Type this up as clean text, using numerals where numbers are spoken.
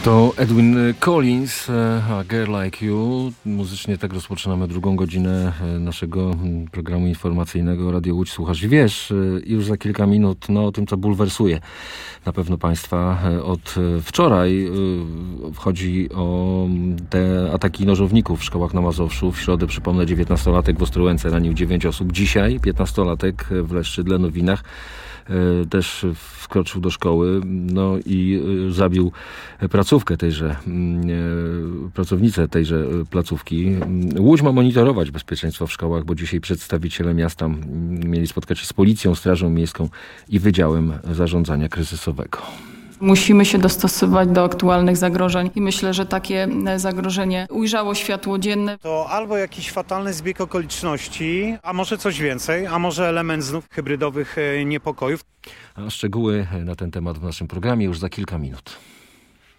To Edwin Collins, A Girl Like You. Muzycznie tak rozpoczynamy drugą godzinę naszego programu informacyjnego Radio Łódź. Słuchasz i wiesz, już za kilka minut o tym, co bulwersuje na pewno Państwa od wczoraj. Chodzi o te ataki nożowników w szkołach na Mazowszu. W środę, przypomnę, 19-latek w Ostrołęce ranił 9 osób. Dzisiaj 15-latek w Leszczy-Dlenowinach też wkroczył do szkoły, i zabił pracownicę tejże placówki. Łódź ma monitorować bezpieczeństwo w szkołach, bo dzisiaj przedstawiciele miasta mieli spotkać się z policją, strażą miejską i Wydziałem Zarządzania Kryzysowego. Musimy się dostosować do aktualnych zagrożeń i myślę, że takie zagrożenie ujrzało światło dzienne. To albo jakiś fatalny zbieg okoliczności, a może coś więcej, a może element znów hybrydowych niepokojów. A szczegóły na ten temat w naszym programie już za kilka minut.